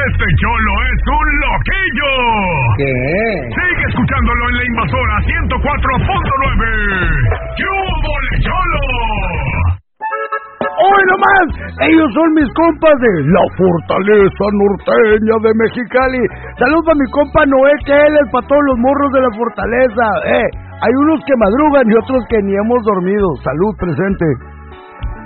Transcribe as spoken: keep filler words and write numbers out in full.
Este cholo es un loquillo. ¿Qué? Sigue escuchándolo en la Invasora ciento cuatro punto nueve. ¡Qué hubo, cholo! ¡Hoy nomás! Ellos son mis compas de la Fortaleza Norteña de Mexicali. Saludos a mi compa Noé, que él es para todos los morros de la Fortaleza. Eh, hay unos que madrugan y otros que ni hemos dormido. Salud, presente.